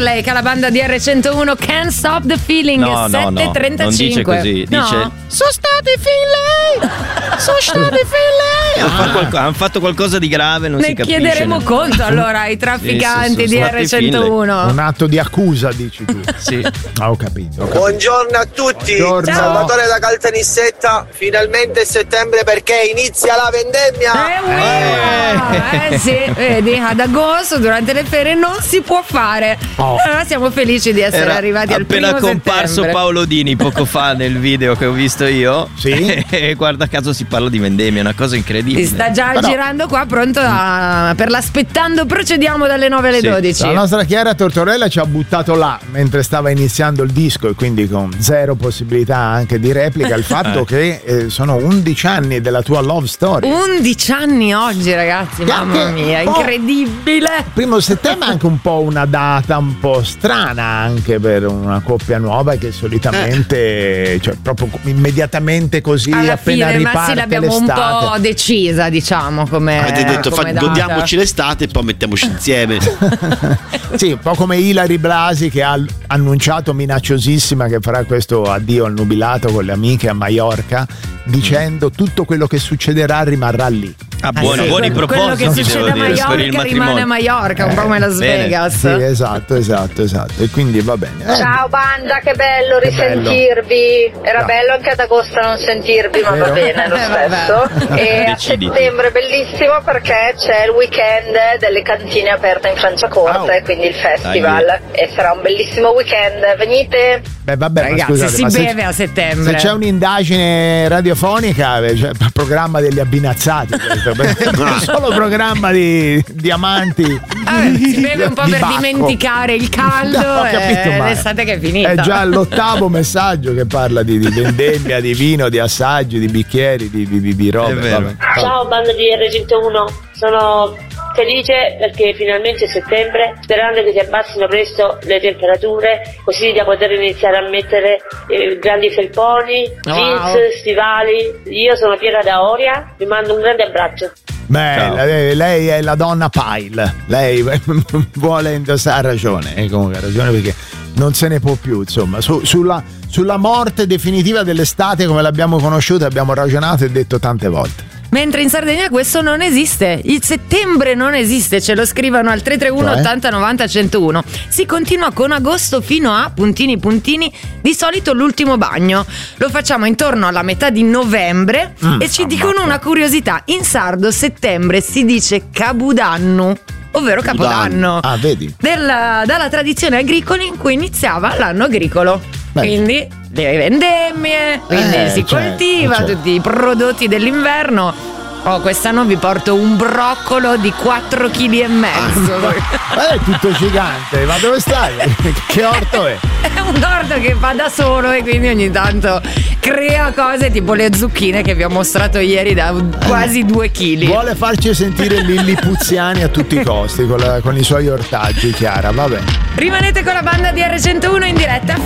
Marley, che la banda di R101, Can't Stop the Feeling. No, 7:35. non dice così, dice sono stati Finlay. Hanno fatto qualcosa di grave, non ne si capisce. Ne chiederemo conto allora ai trafficanti di R101. Un atto di accusa, dici tu. Sì. Ho capito. Buongiorno a tutti. Buongiorno. Salvatore da Caltanissetta. Finalmente è settembre perché inizia la vendemmia. Sì, vedi, ad agosto durante le ferie non si può fare. Allora siamo felici di essere arrivati al primo appena comparso settembre. Paolo Dini poco fa nel video che ho visto io. Sì. E guarda caso si parla di vendemmia, è una cosa incredibile. Si sta già girando qua, pronto per l'aspettando. Procediamo dalle 9 alle 12. La nostra Chiara Tortorella ci ha buttato là mentre stava iniziando il disco e quindi con zero possibilità anche di replica il fatto che sono 11 anni della tua love story. 11 anni oggi, ragazzi, mamma mia, incredibile. Primo settembre è anche un po' una data un po' strana anche per una coppia nuova che solitamente cioè proprio immediatamente così alla appena fine, riparte ma sì, l'abbiamo l'estate. un po' decisa, diciamo, come avete detto come data. godiamoci l'estate e poi mettiamoci insieme. Sì, un po' come Ilary Blasi che ha annunciato minacciosissima che farà questo addio al nubilato con le amiche a Maiorca, dicendo tutto quello che succederà rimarrà lì. Buoni quello propositi, che succede a Maiorca rimane a Maiorca, un po' come Las Vegas. Sì, esatto. E quindi va bene. Ciao banda, che bello risentirvi. Era bello anche ad agosto non sentirvi, ma va bene lo stesso. E a settembre bellissimo perché c'è il weekend delle cantine aperte in Franciacorta e quindi il festival. E sarà un bellissimo weekend. Venite. Beh, vabbè, ragazzi, ma scusate, si beve a settembre. Se c'è un'indagine radiofonica, c'è il programma degli abbinazzati, solo programma di amanti. Si beve un po' per dimenticare il caldo e l'estate che è finita. È già l'8º messaggio che parla di vendemmia, di vino, di assaggi, di bicchieri, di robe. Ciao banda di R101, sono felice perché finalmente è settembre, sperando che si abbassino presto le temperature così da poter iniziare a mettere grandi felponi, jeans, stivali. Io sono Piera da Oria, vi mando un grande abbraccio. Beh, lei è la donna Pile, lei vuole indossare, ha ragione, comunque ha ragione perché non se ne può più, insomma, sulla morte definitiva dell'estate come l'abbiamo conosciuta abbiamo ragionato e detto tante volte. Mentre in Sardegna questo non esiste, il settembre non esiste, ce lo scrivono al 331 80 90 101. Si continua con agosto fino a puntini, di solito l'ultimo bagno. Lo facciamo intorno alla metà di novembre e ci dicono una curiosità, in sardo settembre si dice Cabudanno, ovvero Capodanno. Ah, vedi? Dalla tradizione agricola in cui iniziava l'anno agricolo. Quindi le vendemmie, quindi si coltiva tutti i prodotti dell'inverno. Quest'anno vi porto un broccolo di 4,5 kg. È tutto gigante, ma dove stai? Che orto è? È un orto che fa da solo e quindi ogni tanto crea cose tipo le zucchine che vi ho mostrato ieri da quasi 2 kg. Vuole farci sentire lillipuziani a tutti i costi con i suoi ortaggi, Chiara, va bene. Rimanete con la banda di R101 in diretta